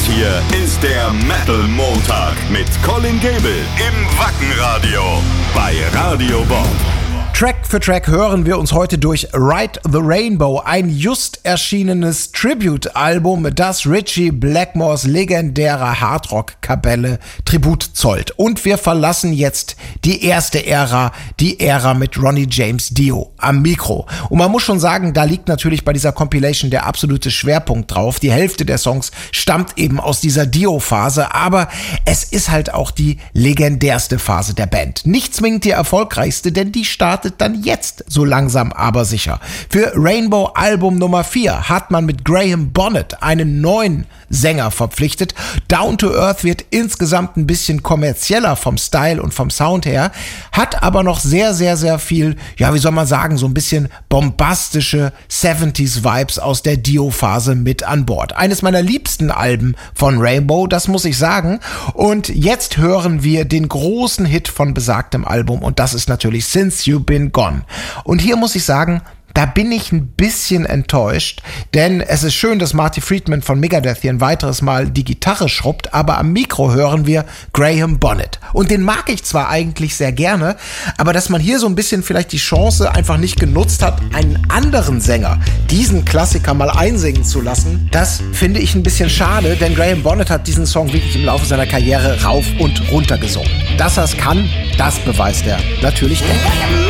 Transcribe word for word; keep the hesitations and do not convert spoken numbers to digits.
hier ist der Metal Montag mit Colin Gable im Wackenradio bei Radio Bob. Track für Track hören wir uns heute durch Ride the Rainbow, ein just erschienenes Tribute-Album, das Ritchie Blackmores legendärer Hardrock-Kapelle Tribut zollt. Und wir verlassen jetzt die erste Ära, die Ära mit Ronnie James Dio am Mikro. Und man muss schon sagen, da liegt natürlich bei dieser Compilation der absolute Schwerpunkt drauf. Die Hälfte der Songs stammt eben aus dieser Dio-Phase, aber es ist halt auch die legendärste Phase der Band. Nicht zwingend die erfolgreichste, denn die startet dann jetzt so langsam aber sicher. Für Rainbow Album Nummer vier hat man mit Graham Bonnet einen neuen Sänger verpflichtet. Down to Earth wird insgesamt ein bisschen kommerzieller vom Style und vom Sound her, hat aber noch sehr, sehr, sehr viel, ja, wie soll man sagen, so ein bisschen bombastische siebziger Vibes aus der Dio-Phase mit an Bord. Eines meiner liebsten Alben von Rainbow, das muss ich sagen. Und jetzt hören wir den großen Hit von besagtem Album und das ist natürlich Since You've Been Gone. Und hier muss ich sagen, da bin ich ein bisschen enttäuscht, denn es ist schön, dass Marty Friedman von Megadeth hier ein weiteres Mal die Gitarre schrubbt, aber am Mikro hören wir Graham Bonnet. Und den mag ich zwar eigentlich sehr gerne, aber dass man hier so ein bisschen vielleicht die Chance einfach nicht genutzt hat, einen anderen Sänger diesen Klassiker mal einsingen zu lassen, das finde ich ein bisschen schade, denn Graham Bonnet hat diesen Song wirklich im Laufe seiner Karriere rauf und runter gesungen. Dass er es kann, das beweist er natürlich dennoch.